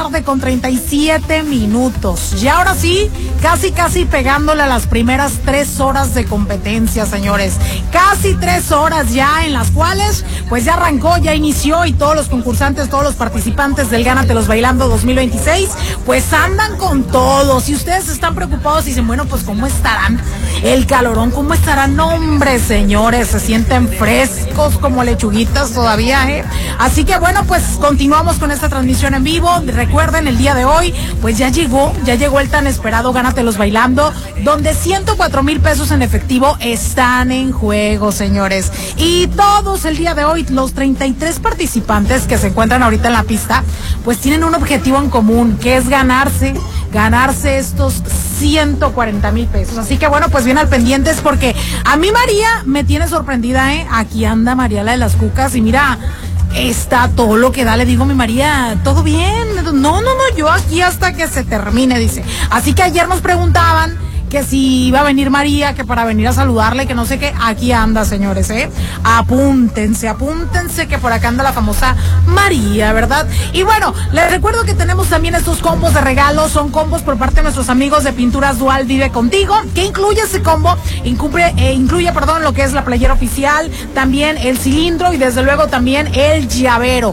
tarde con 37 minutos. Y ahora sí, casi pegándole a las primeras 3 horas de competencia, señores. Casi 3 horas ya, en las cuales pues ya arrancó, ya inició, y todos los concursantes, todos los participantes del Gánatelos Bailando 2026 pues andan con todo. Si ustedes están preocupados y dicen, bueno, pues ¿cómo estarán? El calorón, ¿cómo estarán? No, hombre, señores, se sienten frescos como lechuguitas todavía, ¿eh? Así que bueno, pues continuamos con esta transmisión en vivo. Recuerden, el día de hoy pues ya llegó el tan esperado Gánatelos Bailando, donde 104,000 pesos en efectivo están en juego, señores. Y todos el día de hoy, los 33 participantes que se encuentran ahorita en la pista, pues tienen un objetivo en común, que es ganarse estos 140,000 pesos. Así que bueno, pues bien al pendientes, porque a mí María me tiene sorprendida, ¿eh? Aquí anda María, la de las cucas, y mira, está todo lo que da. Le digo, mi María, ¿todo bien? No, yo aquí hasta que se termine, dice. Así que ayer nos preguntaban que si iba a venir María, que para venir a saludarle, que no sé qué. Aquí anda, señores, apúntense, que por acá anda la famosa María, ¿verdad? Y bueno, les recuerdo que tenemos también estos combos de regalo. Son combos por parte de nuestros amigos de Pinturas Dual Vive Contigo, que incluye ese combo, incluye lo que es la playera oficial, también el cilindro y desde luego también el llavero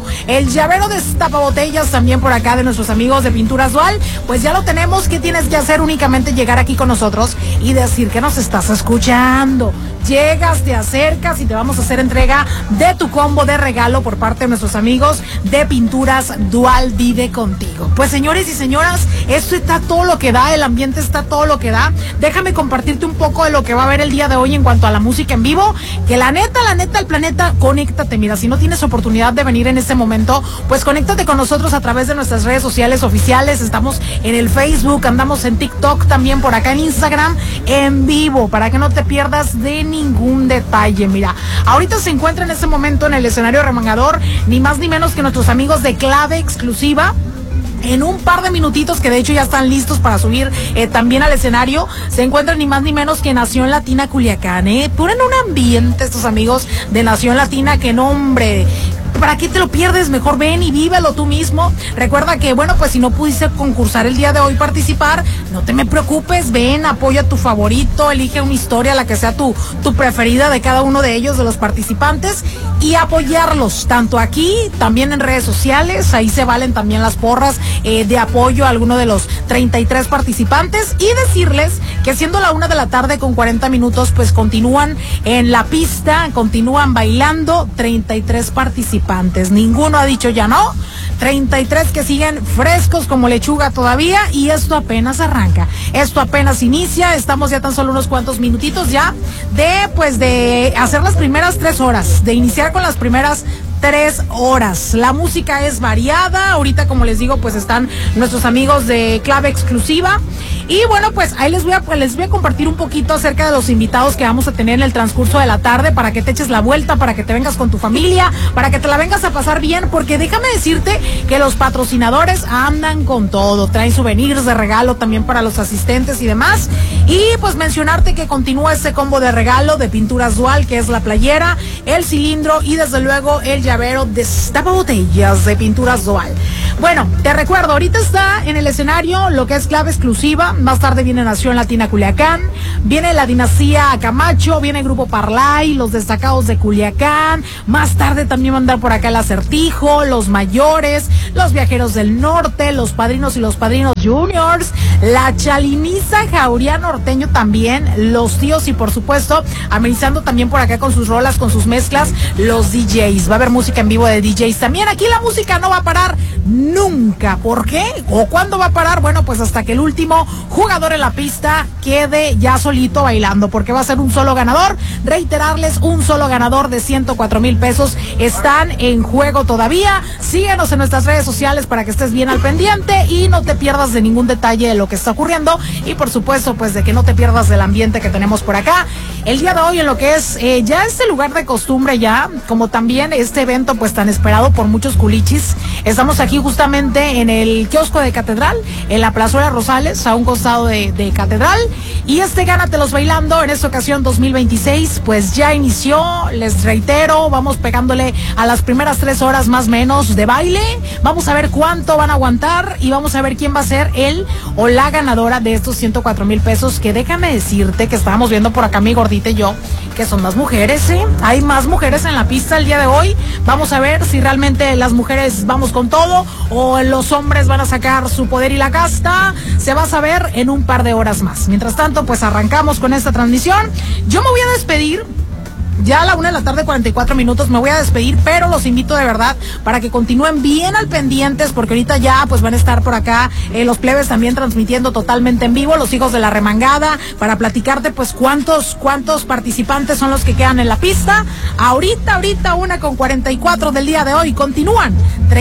de tapabotellas también por acá de nuestros amigos de Pinturas Dual. Pues ya lo tenemos. ¿Qué tienes que hacer? Únicamente llegar aquí con nosotros y decir que nos estás escuchando. Llegas, te acercas y te vamos a hacer entrega de tu combo de regalo por parte de nuestros amigos de Pinturas Dual Vive Contigo. Pues señores y señoras, esto está todo lo que da, el ambiente está todo lo que da. Déjame compartirte un poco de lo que va a haber el día de hoy en cuanto a la música en vivo, que la neta, el planeta, conéctate. Mira, si no tienes oportunidad de venir en este momento, pues conéctate con nosotros a través de nuestras redes sociales oficiales. Estamos en el Facebook, andamos en TikTok, también por acá en Instagram, en vivo, para que no te pierdas de ningún detalle. Mira, ahorita se encuentra en este momento en el escenario remangador ni más ni menos que nuestros amigos de Clave Exclusiva. En un par de minutitos, que de hecho ya están listos para subir también al escenario, se encuentran ni más ni menos que Nación Latina Culiacán, Ponen un ambiente estos amigos de Nación Latina que no, hombre, ¿para qué te lo pierdes? Mejor ven y vívelo tú mismo. Recuerda que, bueno, pues si no pudiste concursar el día de hoy, participar, no te me preocupes, ven, apoya a tu favorito, elige una historia, la que sea tu preferida de cada uno de ellos, de los participantes, y apoyarlos, tanto aquí, también en redes sociales. Ahí se valen también las porras de apoyo a alguno de los 33 participantes, y decirles que siendo la 1:40 p.m, pues continúan en la pista, continúan bailando 33 participantes. Ninguno ha dicho ya no. 33 que siguen frescos como lechuga todavía, y esto apenas arranca, esto apenas inicia. Estamos ya tan solo unos cuantos minutitos ya de hacer las primeras 3 horas, de iniciar con las primeras 3 horas. La música es variada. Ahorita, como les digo, pues están nuestros amigos de Clave Exclusiva. Y bueno, pues ahí les voy a compartir un poquito acerca de los invitados que vamos a tener en el transcurso de la tarde, para que te eches la vuelta, para que te vengas con tu familia, para que te la vengas a pasar bien, porque déjame decirte que los patrocinadores andan con todo. Traen souvenirs de regalo también para los asistentes y demás. Y pues mencionarte que continúa ese combo de regalo de Pinturas Dual, que es la playera, el cilindro y desde luego el llavero de tapabotellas de Pinturas Dual. Bueno, te recuerdo, ahorita está en el escenario lo que es Clave Exclusiva. Más tarde viene Nación Latina Culiacán, viene la Dinastía Camacho, viene Grupo Parlay, los Destacados de Culiacán. Más tarde también va a andar por acá el Acertijo, los Mayores, los Viajeros del Norte, los Padrinos y los Padrinos Juniors, la Chaliniza Jauría Norteño también, los Tíos, y por supuesto amenizando también por acá con sus rolas, con sus mezclas, los DJs. Va a haber música en vivo de DJs también. Aquí la música no va a parar nunca. ¿Por qué? ¿O cuándo va a parar? Bueno, pues hasta que el último jugador en la pista quede ya solito bailando, porque va a ser un solo ganador. Reiterarles, un solo ganador de 104,000 pesos están en juego todavía. Síguenos en nuestras redes sociales para que estés bien al pendiente y no te pierdas de ningún detalle de lo que está ocurriendo, y por supuesto pues de que no te pierdas del ambiente que tenemos por acá el día de hoy en lo que es ya este lugar de costumbre ya, como también este evento pues tan esperado por muchos culichis. Estamos aquí justamente en el kiosco de Catedral, en la Plazuela Rosales, a un costado de Catedral, y Gánatelos Bailando en esta ocasión 2026 pues ya inició. Les reitero, vamos pegándole a las primeras 3 horas más o menos de baile. Vamos a ver cuánto van a aguantar y vamos a ver quién va a ser el o la ganadora de estos 104,000 pesos, que déjame decirte que estábamos viendo por acá mi gordita y yo, que son más mujeres, hay más mujeres en la pista el día de hoy. Vamos a ver si realmente las mujeres vamos con todo o los hombres van a sacar su poder y la casta. Se va a saber en un par de horas más. Mientras tanto, pues arrancamos con esta transmisión. Yo me voy a despedir. Ya a la 1:44 p.m. me voy a despedir, pero los invito de verdad para que continúen bien al pendientes, porque ahorita ya pues van a estar por acá los plebes también transmitiendo totalmente en vivo, los hijos de la remangada, para platicarte pues cuántos participantes son los que quedan en la pista. Ahorita 1:44 del día de hoy, continúan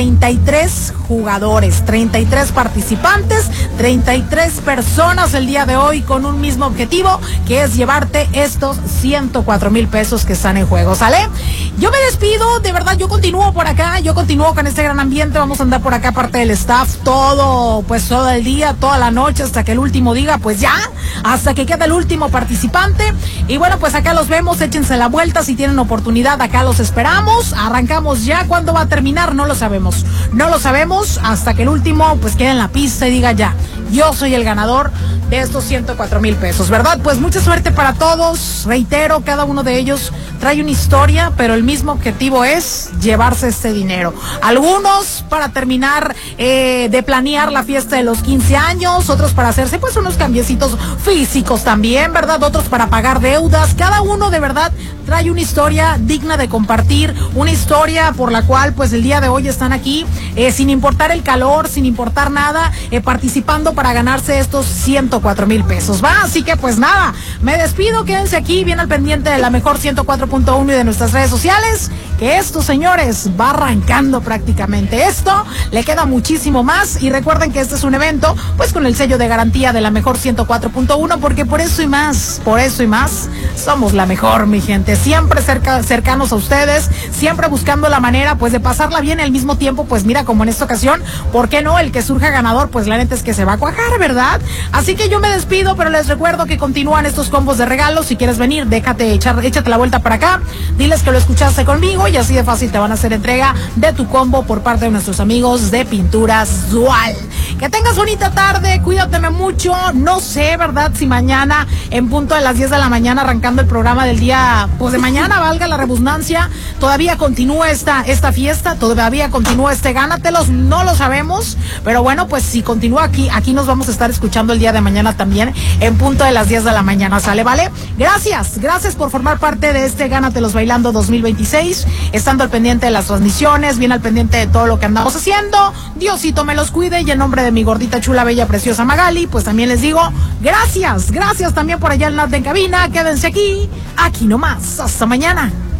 33 jugadores, 33 participantes, 33 personas el día de hoy con un mismo objetivo, que es llevarte estos 104,000 pesos que están en juego, ¿sale? Yo me despido, de verdad, yo continúo por acá, yo continúo con este gran ambiente, vamos a andar por acá parte del staff todo el día, toda la noche, hasta que el último diga, pues ya, hasta que quede el último participante. Y bueno, pues acá los vemos, échense la vuelta si tienen oportunidad, acá los esperamos, arrancamos ya. ¿Cuándo va a terminar? No lo sabemos hasta que el último pues quede en la pista y diga ya, yo soy el ganador de estos 104,000 pesos, ¿verdad? Pues mucha suerte para todos, reitero, cada uno de ellos trae una historia, pero el mismo objetivo es llevarse este dinero. Algunos para terminar de planear la fiesta de los 15 años, otros para hacerse pues unos cambiecitos físicos también, ¿verdad? Otros para pagar deudas. Cada uno de verdad trae una historia digna de compartir, una historia por la cual pues el día de hoy están aquí, sin importar el calor, sin importar nada, participando para ganarse estos 104,000 pesos, ¿va? Así que pues nada, me despido, quédense aquí bien al pendiente de la mejor 104.1 y de nuestras redes sociales, que esto, señores, va arrancando prácticamente. Esto le queda muchísimo más, y recuerden que este es un evento pues con el sello de garantía de la mejor 104.1, porque por eso y más, somos la mejor, mi gente, siempre cercanos a ustedes, siempre buscando la manera pues de pasarla bien, y al mismo tiempo pues mira, como en esta ocasión, ¿por qué no? El que surja ganador, pues la neta es que se va a cuajar, ¿verdad? Así que yo me despido, pero les recuerdo que continúan estos combos de regalos. Si quieres venir, échate la vuelta para acá, diles que lo escuchaste conmigo, y así de fácil te van a hacer entrega de tu combo por parte de nuestros amigos de Pinturas Dual. Que tengas bonita tarde, cuídateme mucho. No sé, ¿verdad? Si mañana en punto de las 10 de la mañana, arrancando el programa del día pues de mañana, valga la redundancia, todavía continúa esta fiesta, todavía continúa Gánatelos, no lo sabemos, pero bueno, pues si continúa aquí nos vamos a estar escuchando el día de mañana también en punto de las 10 de la mañana, ¿sale? ¿Vale? Gracias por formar parte de Gánatelos Bailando 2026, estando al pendiente de las transmisiones, bien al pendiente de todo lo que andamos haciendo. Diosito me los cuide, y en nombre de mi gordita chula, bella, preciosa Magali, pues también les digo gracias también por allá el Nat en cabina. Quédense aquí nomás, hasta mañana.